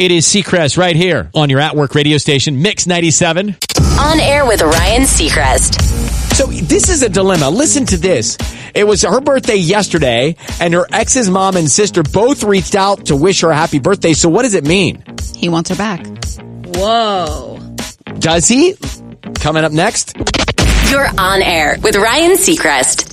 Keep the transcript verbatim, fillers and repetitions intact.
It is Seacrest right here on your at-work radio station, Mix ninety-seven. On air with Ryan Seacrest. So this is a dilemma. Listen to this. It was her birthday yesterday, and her ex's mom and sister both reached out to wish her a happy birthday. So what does it mean? He wants her back. Whoa. Does he? Coming up next. You're on air with Ryan Seacrest.